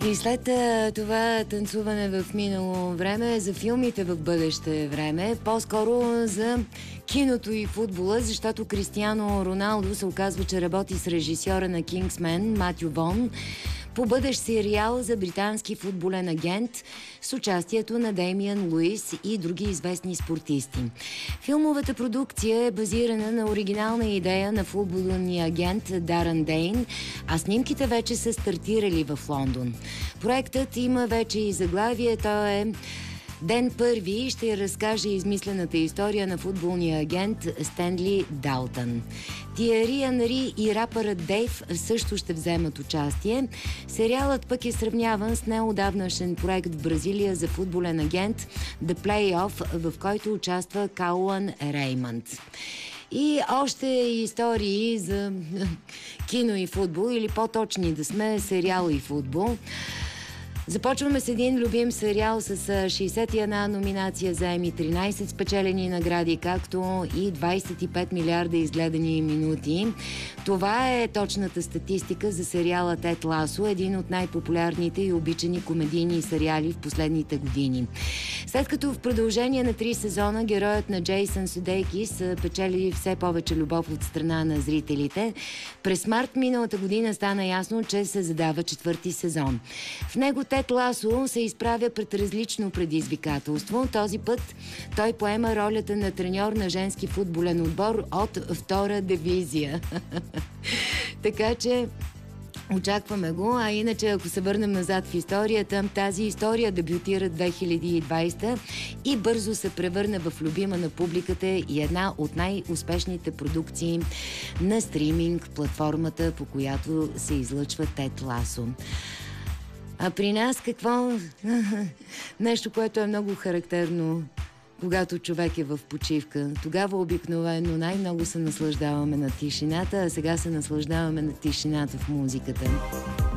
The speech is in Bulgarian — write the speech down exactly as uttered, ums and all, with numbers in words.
И след а, това танцуване в минало време, за филмите в бъдеще време, по-скоро за киното и футбола, защото Кристиано Роналдо се оказва, че работи с режисьора на Кингсмен Матю Вон по бъдещ сериал за британски футболен агент с участието на Деймиан Луис и други известни спортисти. Филмовата продукция е базирана на оригинална идея на футболния агент Дарън Дейн, а снимките вече са стартирали в Лондон. Проектът има вече и заглавие, то е Ден първи ще разкаже измислената история на футболния агент Стенли Далтън. Тиери Анри и рапърът Дейв също ще вземат участие. Сериалът пък е сравняван с неодавнашен проект в Бразилия за футболен агент The Playoff, в който участва Кауан Реймънд. И още истории за кино и футбол, или по-точни да сме, сериал и футбол. Започваме с един любим сериал с шейсет и една номинация за Еми, тринайсет спечелени награди, както и двайсет и пет милиарда изгледани минути. Това е точната статистика за сериала Тед Ласо, един от най-популярните и обичани комедийни сериали в последните години. След като в продължение на три сезона героят на Джейсън Судейкис печели все повече любов от страна на зрителите, през март миналата година стана ясно, че се задава четвърти сезон. В него Тед Ласо се изправя пред различно предизвикателство. Този път той поема ролята на треньор на женски футболен отбор от втора дивизия. Така че очакваме го, а иначе ако се върнем назад в историята, тази история дебютира две хиляди и двайсета и бързо се превърна в любима на публиката и една от най-успешните продукции на стриминг платформата, по която се излъчва Тед Ласо. А при нас какво? Нещо, което е много характерно, когато човек е в почивка. Тогава обикновено най-много се наслаждаваме на тишината, а сега се наслаждаваме на тишината в музиката.